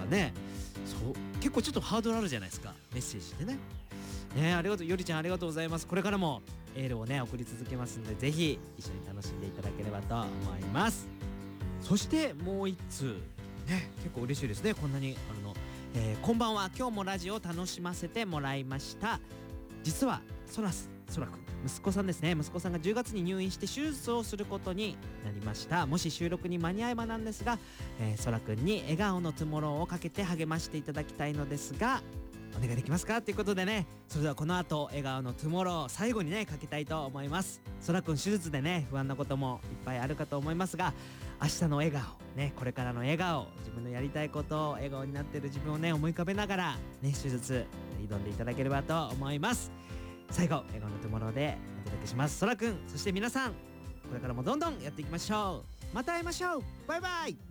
ね。そう結構ちょっとハードルあるじゃないですか、メッセージでね。ありがとう、よりちゃんありがとうございます。これからもエールをね送り続けますんで、ぜひ一緒に楽しんでいただければと思います。そしてもう一通ね、結構嬉しいですね、こんなにあるの。こんばんは、今日もラジオを楽しませてもらいました。実はそらくん、息子さんですね。息子さんが10月に入院して手術をすることになりました。もし収録に間に合えばなんですが、そらくんに笑顔のトゥモローをかけて励ましていただきたいのですが、お願いできますかということでね、それではこの後笑顔のトゥモロー最後にねかけたいと思います。そらくん手術でね不安なこともいっぱいあるかと思いますが、明日の笑顔ね、これからの笑顔、自分のやりたいことを、笑顔になってる自分をね思い浮かべながらね手術挑んでいただければと思います。最後笑顔のトゥモローでお届けします。そらくん、そして皆さん、これからもどんどんやっていきましょう。また会いましょう。バイバイ。